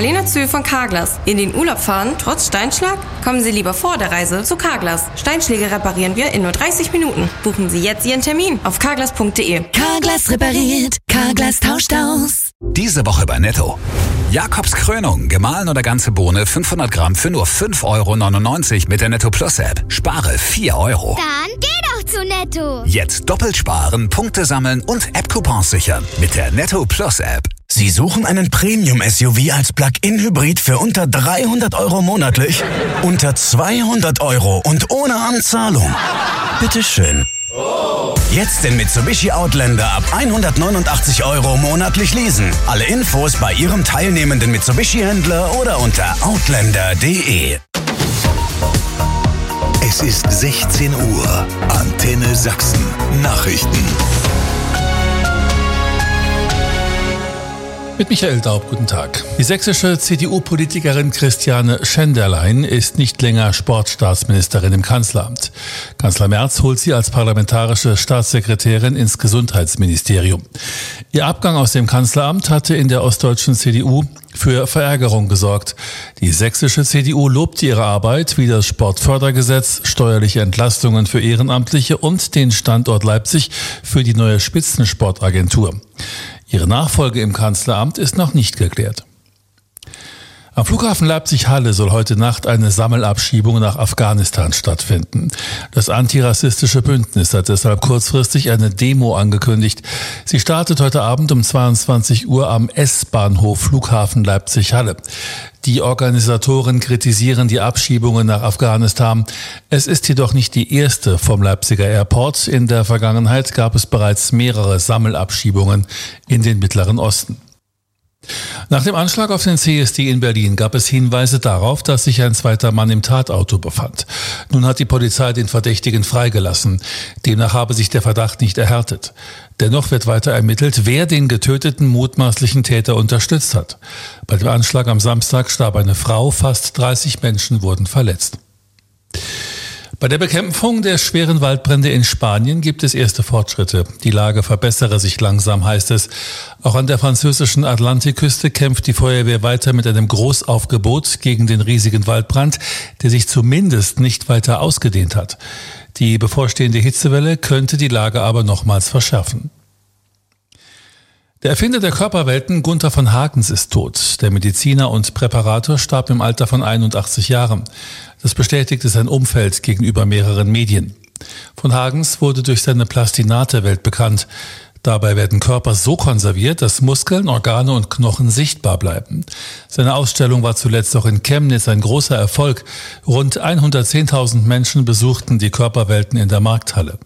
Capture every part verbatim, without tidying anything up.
Marlene Zühl von Carglass. In den Urlaub fahren, trotz Steinschlag? Kommen Sie lieber vor der Reise zu Carglass. Steinschläge reparieren wir in nur dreißig Minuten. Buchen Sie jetzt Ihren Termin auf carglass punkt de. Carglass repariert, Carglass tauscht aus. Diese Woche bei Netto. Jakobs Krönung, gemahlen oder ganze Bohne, fünfhundert Gramm für nur fünf Euro neunundneunzig mit der Netto Plus App. Spare vier Euro. Dann geh doch zu Netto. Jetzt doppelt sparen, Punkte sammeln und App-Coupons sichern mit der Netto Plus App. Sie suchen einen Premium-S U V als Plug-in-Hybrid für unter dreihundert Euro monatlich? Unter zweihundert Euro und ohne Anzahlung? Bitteschön. Jetzt den Mitsubishi Outlander ab hundertneunundachtzig Euro monatlich leasen. Alle Infos bei Ihrem teilnehmenden Mitsubishi-Händler oder unter outlander punkt de. Es ist sechzehn Uhr. Antenne Sachsen. Nachrichten. Mit Michael Daub, guten Tag. Die sächsische C D U-Politikerin Christiane Schenderlein ist nicht länger Sportstaatsministerin im Kanzleramt. Kanzler Merz holt sie als parlamentarische Staatssekretärin ins Gesundheitsministerium. Ihr Abgang aus dem Kanzleramt hatte in der ostdeutschen C D U für Verärgerung gesorgt. Die sächsische C D U lobte ihre Arbeit wie das Sportfördergesetz, steuerliche Entlastungen für Ehrenamtliche und den Standort Leipzig für die neue Spitzensportagentur. Ihre Nachfolge im Kanzleramt ist noch nicht geklärt. Am Flughafen Leipzig-Halle soll heute Nacht eine Sammelabschiebung nach Afghanistan stattfinden. Das antirassistische Bündnis hat deshalb kurzfristig eine Demo angekündigt. Sie startet heute Abend um zweiundzwanzig Uhr am S-Bahnhof Flughafen Leipzig-Halle. Die Organisatoren kritisieren die Abschiebungen nach Afghanistan. Es ist jedoch nicht die erste vom Leipziger Airport. In der Vergangenheit gab es bereits mehrere Sammelabschiebungen in den Mittleren Osten. Nach dem Anschlag auf den C S D in Berlin gab es Hinweise darauf, dass sich ein zweiter Mann im Tatauto befand. Nun hat die Polizei den Verdächtigen freigelassen. Demnach habe sich der Verdacht nicht erhärtet. Dennoch wird weiter ermittelt, wer den getöteten mutmaßlichen Täter unterstützt hat. Bei dem Anschlag am Samstag starb eine Frau, fast dreißig Menschen wurden verletzt. Bei der Bekämpfung der schweren Waldbrände in Spanien gibt es erste Fortschritte. Die Lage verbessere sich langsam, heißt es. Auch an der französischen Atlantikküste kämpft die Feuerwehr weiter mit einem Großaufgebot gegen den riesigen Waldbrand, der sich zumindest nicht weiter ausgedehnt hat. Die bevorstehende Hitzewelle könnte die Lage aber nochmals verschärfen. Der Erfinder der Körperwelten, Gunther von Hagens, ist tot. Der Mediziner und Präparator starb im Alter von einundachtzig Jahren. Das bestätigte sein Umfeld gegenüber mehreren Medien. Von Hagens wurde durch seine Plastinate weltbekannt. Dabei werden Körper so konserviert, dass Muskeln, Organe und Knochen sichtbar bleiben. Seine Ausstellung war zuletzt auch in Chemnitz ein großer Erfolg. Rund hundertzehntausend Menschen besuchten die Körperwelten in der Markthalle.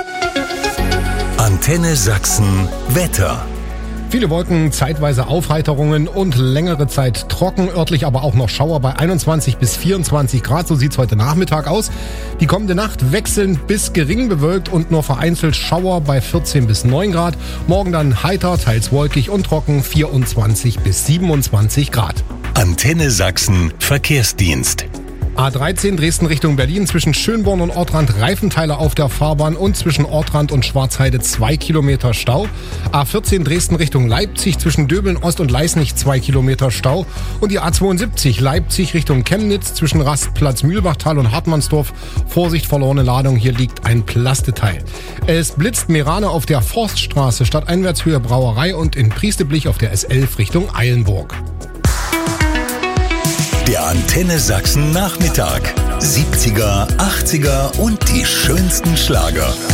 Antenne Sachsen Wetter. Viele Wolken, zeitweise Aufheiterungen und längere Zeit trocken, örtlich aber auch noch Schauer bei einundzwanzig bis vierundzwanzig Grad. So sieht's heute Nachmittag aus. Die kommende Nacht wechselnd bis gering bewölkt und nur vereinzelt Schauer bei vierzehn bis neun Grad. Morgen dann heiter, teils wolkig und trocken, vierundzwanzig bis siebenundzwanzig Grad. Antenne Sachsen Verkehrsdienst. A dreizehn Dresden Richtung Berlin, zwischen Schönborn und Ortrand Reifenteile auf der Fahrbahn und zwischen Ortrand und Schwarzheide zwei Kilometer Stau. A vierzehn Dresden Richtung Leipzig, zwischen Döbeln Ost und Leisnig zwei Kilometer Stau. Und die A zweiundsiebzig Leipzig Richtung Chemnitz, zwischen Rastplatz Mühlbachtal und Hartmannsdorf. Vorsicht, verlorene Ladung, hier liegt ein Plasteteil. Es blitzt Merane auf der Forststraße, Stadteinwärtshöhe Brauerei und in Priesteblich auf der S elf Richtung Eilenburg. Der Antenne Sachsen Nachmittag. siebziger, achtziger und die schönsten Schlager.